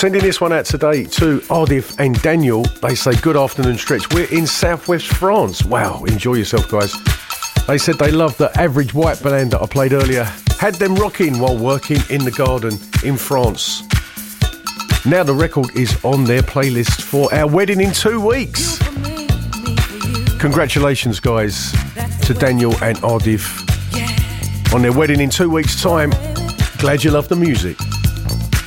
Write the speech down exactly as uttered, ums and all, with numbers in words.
Sending this one out today to Ardif and Daniel. They say, good afternoon, Stretch. We're in southwest France. Wow, enjoy yourself, guys. They said they loved the Average White band that I played earlier. Had them rocking while working in the garden in France. Now the record is on their playlist for our wedding in two weeks. Congratulations, guys, to Daniel and Ardif on their wedding in two weeks' time. Glad you love the music.